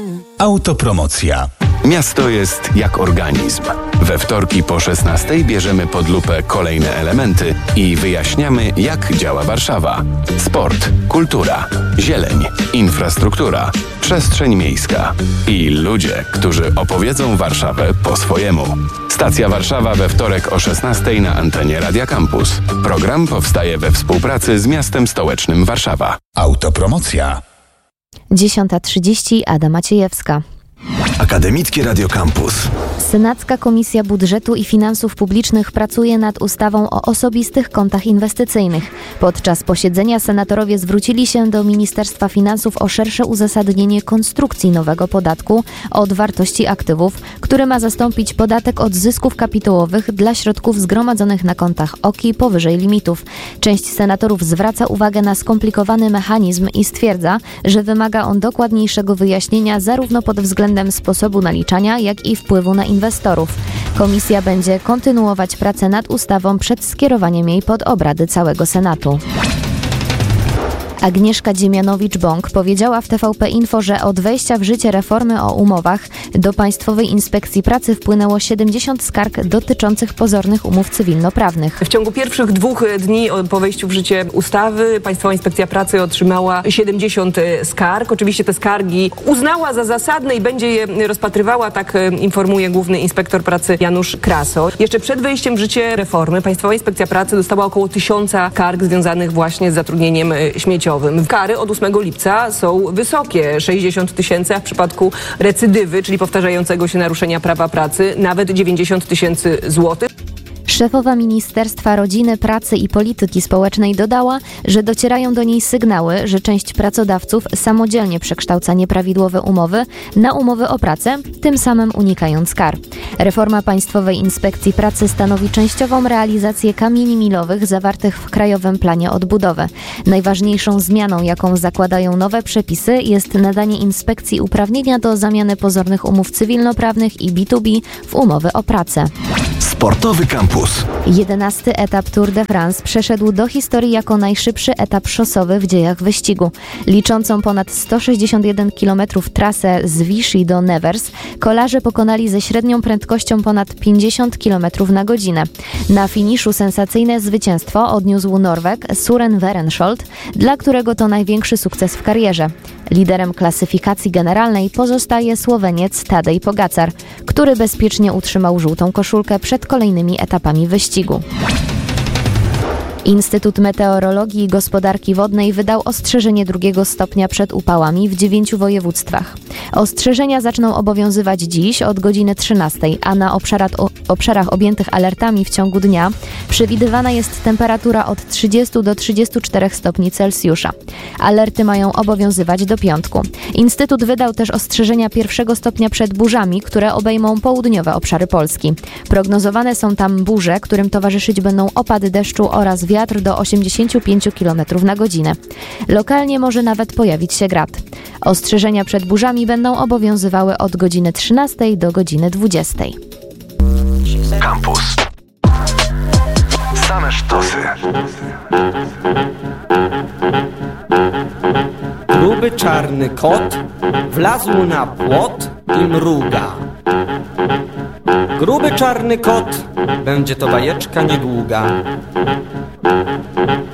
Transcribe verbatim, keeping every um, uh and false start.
Autopromocja. Miasto jest jak organizm. We wtorki po szesnastej bierzemy pod lupę kolejne elementy i wyjaśniamy, jak działa Warszawa. Sport, kultura, zieleń, infrastruktura, przestrzeń miejska i ludzie, którzy opowiedzą Warszawę po swojemu. Stacja Warszawa we wtorek o szesnastej na antenie Radia Campus. Program powstaje we współpracy z miastem stołecznym Warszawa. Autopromocja. dziesiąta trzydzieści, Ada Maciejewska. Akademickie Radio Campus. Senacka Komisja Budżetu i Finansów Publicznych pracuje nad ustawą o osobistych kontach inwestycyjnych. Podczas posiedzenia senatorowie zwrócili się do Ministerstwa Finansów o szersze uzasadnienie konstrukcji nowego podatku od wartości aktywów, który ma zastąpić podatek od zysków kapitałowych dla środków zgromadzonych na kontach O K I powyżej limitów. Część senatorów zwraca uwagę na skomplikowany mechanizm i stwierdza, że wymaga on dokładniejszego wyjaśnienia zarówno pod względem sposobu naliczania, jak i wpływu na inwestorów. Komisja będzie kontynuować pracę nad ustawą przed skierowaniem jej pod obrady całego Senatu. Agnieszka Dziemianowicz-Bąk powiedziała w T V P Info, że od wejścia w życie reformy o umowach do Państwowej Inspekcji Pracy wpłynęło siedemdziesiąt skarg dotyczących pozornych umów cywilnoprawnych. W ciągu pierwszych dwóch dni po wejściu w życie ustawy Państwowa Inspekcja Pracy otrzymała siedemdziesiąt skarg. Oczywiście te skargi uznała za zasadne i będzie je rozpatrywała, tak informuje główny inspektor pracy Janusz Kraso. Jeszcze przed wejściem w życie reformy Państwowa Inspekcja Pracy dostała około tysiąca skarg związanych właśnie z zatrudnieniem śmieciowym. Kary od ósmego lipca są wysokie, sześćdziesiąt tysięcy, a w przypadku recydywy, czyli powtarzającego się naruszenia prawa pracy, nawet dziewięćdziesiąt tysięcy złotych. Szefowa Ministerstwa Rodziny, Pracy i Polityki Społecznej dodała, że docierają do niej sygnały, że część pracodawców samodzielnie przekształca nieprawidłowe umowy na umowy o pracę, tym samym unikając kar. Reforma Państwowej Inspekcji Pracy stanowi częściową realizację kamieni milowych zawartych w Krajowym Planie Odbudowy. Najważniejszą zmianą, jaką zakładają nowe przepisy, jest nadanie inspekcji uprawnienia do zamiany pozornych umów cywilnoprawnych i B dwa B w umowy o pracę. Sportowy Campus. Jedenasty etap Tour de France przeszedł do historii jako najszybszy etap szosowy w dziejach wyścigu. Liczącą ponad sto sześćdziesiąt jeden kilometrów trasę z Vichy do Nevers, kolarze pokonali ze średnią prędkością ponad pięćdziesiąt kilometrów na godzinę. Na finiszu sensacyjne zwycięstwo odniósł Norweg Søren Werenskjold, dla którego to największy sukces w karierze. Liderem klasyfikacji generalnej pozostaje Słoweniec Tadej Pogacar, który bezpiecznie utrzymał żółtą koszulkę przed kolejnymi etapami wyścigu. Instytut Meteorologii i Gospodarki Wodnej wydał ostrzeżenie drugiego stopnia przed upałami w dziewięciu województwach. Ostrzeżenia zaczną obowiązywać dziś od godziny trzynastej, a na obszarach, o, obszarach objętych alertami w ciągu dnia przewidywana jest temperatura od trzydziestu do trzydziestu czterech stopni Celsjusza. Alerty mają obowiązywać do piątku. Instytut wydał też ostrzeżenia pierwszego stopnia przed burzami, które obejmą południowe obszary Polski. Prognozowane są tam burze, którym towarzyszyć będą opady deszczu oraz wiatr do osiemdziesiąt pięć kilometrów na godzinę. Lokalnie może nawet pojawić się grad. Ostrzeżenia przed burzami będą obowiązywały od godziny trzynastej do godziny dwudziestej. Campus. Same sztosy. Gruby czarny kot wlazł na płot i mruga. Gruby czarny kot, będzie to bajeczka niedługa.